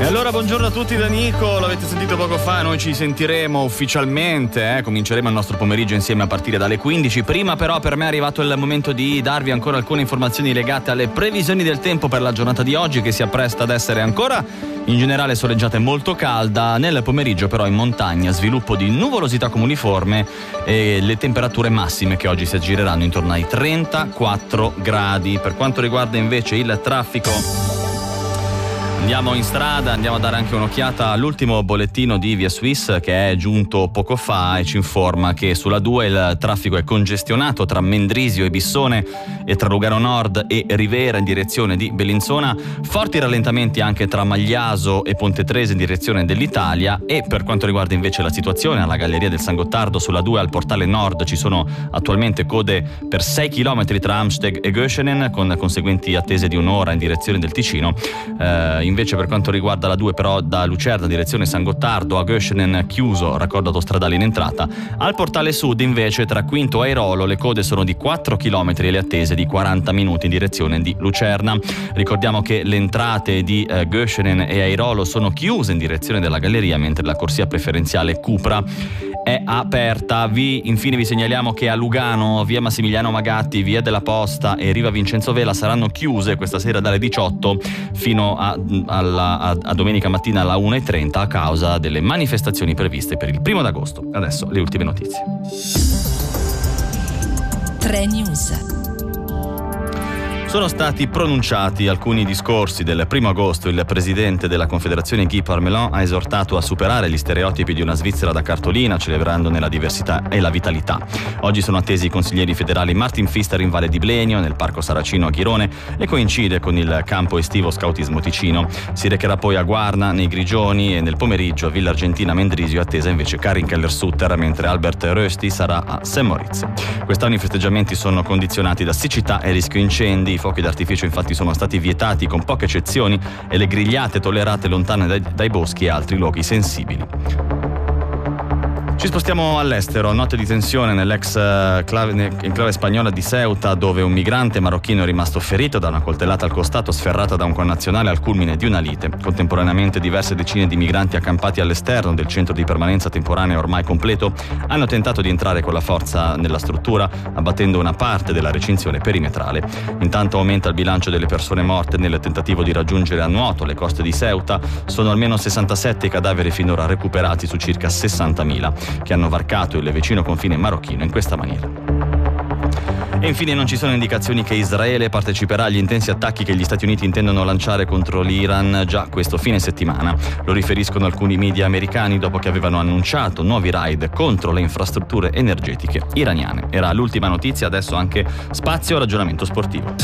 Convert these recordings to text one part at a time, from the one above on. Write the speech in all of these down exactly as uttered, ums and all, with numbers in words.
E allora buongiorno a tutti da Nico, l'avete sentito poco fa, noi ci sentiremo ufficialmente, eh? Cominceremo il nostro pomeriggio insieme a partire dalle quindici. Prima però per me è arrivato il momento di darvi ancora alcune informazioni legate alle previsioni del tempo per la giornata di oggi, che si appresta ad essere ancora in generale soleggiata e molto calda. Nel pomeriggio però in montagna sviluppo di nuvolosità comuniforme e le temperature massime che oggi si aggireranno intorno ai trentaquattro gradi. Per quanto riguarda invece il traffico, andiamo in strada, andiamo a dare anche un'occhiata all'ultimo bollettino di Via Swiss che è giunto poco fa e ci informa che sulla due il traffico è congestionato tra Mendrisio e Bissone e tra Lugano Nord e Rivera in direzione di Bellinzona, forti rallentamenti anche tra Magliaso e Ponte Trese in direzione dell'Italia. E per quanto riguarda invece la situazione alla Galleria del San Gottardo sulla due al portale Nord ci sono attualmente code per sei chilometri tra Amsteg e Göschenen con conseguenti attese di un'ora in direzione del Ticino. Eh, Invece per quanto riguarda la due però da Lucerna direzione San Gottardo a Göschenen chiuso raccordo autostradale in entrata. Al portale sud invece tra Quinto e Airolo le code sono di quattro chilometri e le attese di quaranta minuti in direzione di Lucerna. Ricordiamo che le entrate di eh, Göschenen e Airolo sono chiuse in direzione della galleria, mentre la corsia preferenziale Cupra è aperta. Vi, infine vi segnaliamo che a Lugano via Massimiliano Magatti, via della Posta e Riva Vincenzo Vela saranno chiuse questa sera dalle diciotto fino a, alla, a, a domenica mattina alla una e trenta a causa delle manifestazioni previste per il primo d'agosto. Adesso le ultime notizie. tre News. Sono stati pronunciati alcuni discorsi del primo agosto. Il presidente della Confederazione Guy Parmelin ha esortato a superare gli stereotipi di una Svizzera da cartolina, celebrandone la diversità e la vitalità. Oggi sono attesi i consiglieri federali Martin Pfister in Valle di Blenio, nel Parco Saracino a Ghirone, e coincide con il campo estivo Scautismo Ticino. Si recherà poi a Guarna, nei Grigioni, e nel pomeriggio a Villa Argentina Mendrisio è attesa invece Karin Keller-Sutter, mentre Albert Rösti sarà a Saint Moritz. Quest'anno i festeggiamenti sono condizionati da siccità e rischio incendi. I fuochi d'artificio infatti sono stati vietati con poche eccezioni e le grigliate tollerate lontane dai, dai boschi e altri luoghi sensibili. Ci spostiamo all'estero, notte di tensione nell'ex clave, enclave spagnola di Ceuta, dove un migrante marocchino è rimasto ferito da una coltellata al costato sferrata da un connazionale al culmine di una lite. Contemporaneamente diverse decine di migranti accampati all'esterno del centro di permanenza temporanea ormai completo hanno tentato di entrare con la forza nella struttura, abbattendo una parte della recinzione perimetrale. Intanto aumenta il bilancio delle persone morte nel tentativo di raggiungere a nuoto le coste di Ceuta. Sono almeno sessantasette i cadaveri finora recuperati su circa sessantamila. Che hanno varcato il vicino confine marocchino in questa maniera. E infine non ci sono indicazioni che Israele parteciperà agli intensi attacchi che gli Stati Uniti intendono lanciare contro l'Iran già questo fine settimana. Lo riferiscono alcuni media americani dopo che avevano annunciato nuovi raid contro le infrastrutture energetiche iraniane. Era l'ultima notizia, adesso anche spazio ragionamento sportivo.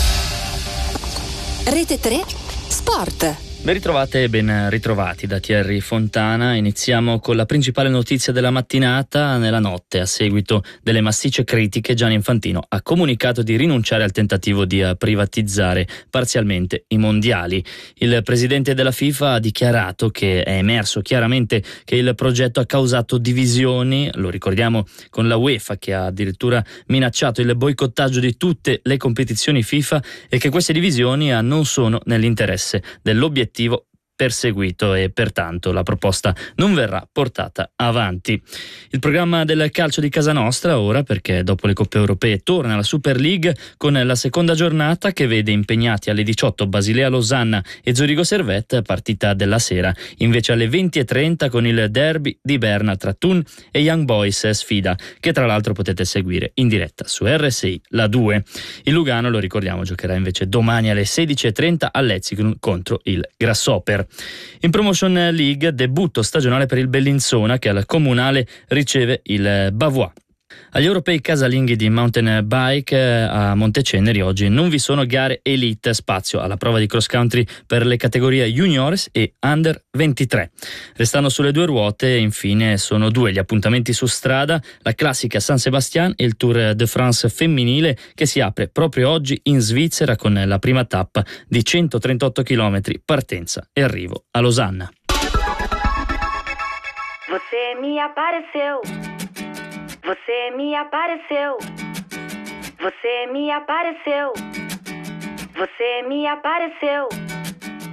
Rete tre Sport. Ben ritrovate e ben ritrovati da Thierry Fontana. Iniziamo con la principale notizia della mattinata. Nella notte, a seguito delle massicce critiche, Gianni Infantino ha comunicato di rinunciare al tentativo di privatizzare parzialmente i mondiali. Il presidente della FIFA ha dichiarato che è emerso chiaramente che il progetto ha causato divisioni, lo ricordiamo con la UEFA che ha addirittura minacciato il boicottaggio di tutte le competizioni FIFA, e che queste divisioni non sono nell'interesse dell'obiettivo perseguito e pertanto la proposta non verrà portata avanti. Il programma del calcio di casa nostra ora, perché dopo le coppe europee torna la Super League con la seconda giornata che vede impegnati alle diciotto Basilea Losanna e Zurigo Servette, partita della sera. Invece alle venti e trenta con il derby di Berna tra Thun e Young Boys, sfida che tra l'altro potete seguire in diretta su R S I La due. Il Lugano, lo ricordiamo, giocherà invece domani alle sedici e trenta all'Etzikon contro il Grasshopper. In Promotion League, debutto stagionale per il Bellinzona che al comunale riceve il Bavois. Agli europei casalinghi di mountain bike a Monteceneri oggi non vi sono gare elite, spazio alla prova di cross country per le categorie juniores e under ventitré. Restando sulle due ruote, infine, sono due gli appuntamenti su strada, la classica San Sebastian e il Tour de France femminile che si apre proprio oggi in Svizzera con la prima tappa di centotrentotto chilometri, partenza e arrivo a Losanna. Você me apareceu. Você me apareceu, você me apareceu, você me apareceu.